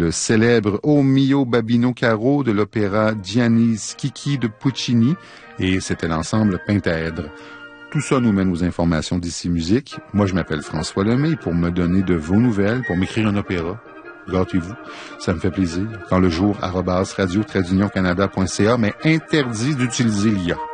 le célèbre O mio Babino Caro de l'opéra Gianni Schicchi de Puccini, et c'était l'ensemble Pentaèdre. Tout ça nous mène aux informations d'ici musique. Moi, je m'appelle François Lemay. Pour me donner de vos nouvelles, pour m'écrire un opéra, gâtez-vous, ça me fait plaisir. Quand le jour, @radio-canada.ca, mais interdit d'utiliser l'IA.